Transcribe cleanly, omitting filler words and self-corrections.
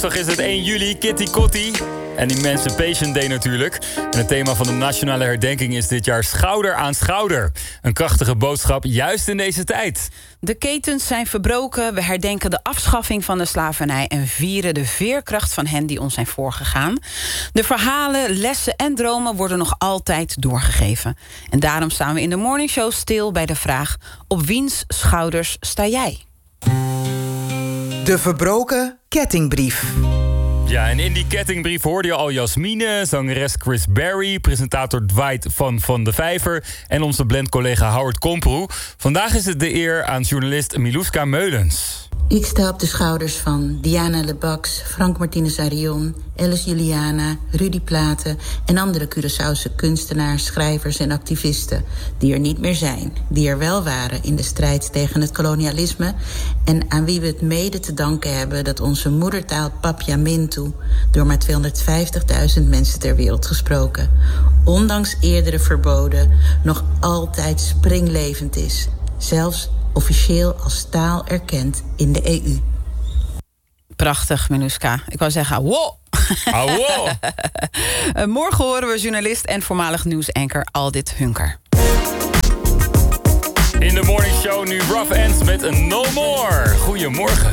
woensdag is het 1 juli, Kitty Kotti. En Emancipation Day natuurlijk. En het thema van de nationale herdenking is dit jaar schouder aan schouder. Een krachtige boodschap, juist in deze tijd. De ketens zijn verbroken, we herdenken de afschaffing van de slavernij en vieren de veerkracht van hen die ons zijn voorgegaan. De verhalen, lessen en dromen worden nog altijd doorgegeven. En daarom staan we in de morningshow stil bij de vraag: op wiens schouders sta jij? De verbroken kettingbrief. Ja, en in die kettingbrief hoorde je al Jasmine, zangeres Chris Berry, presentator Dwight van de Vijver en onze blendcollega Howard Komproe. Vandaag is het de eer aan journalist Miluska Meulens. Ik sta op de schouders van Diana Lebax, Frank Martinez Arion, Alice Juliana, Rudy Platen en andere Curaçaose kunstenaars, schrijvers en activisten die er niet meer zijn, die er wel waren in de strijd tegen het kolonialisme en aan wie we het mede te danken hebben dat onze moedertaal Papiamentu door maar 250.000 mensen ter wereld gesproken, ondanks eerdere verboden, nog altijd springlevend is, zelfs officieel als taal erkend in de EU. Prachtig, Miluska. Ik wou zeggen, wow! Wow. Morgen horen we journalist en voormalig nieuwsanker Aldit Hunker. In de morning show nu Rough Ends met een No More. Goedemorgen.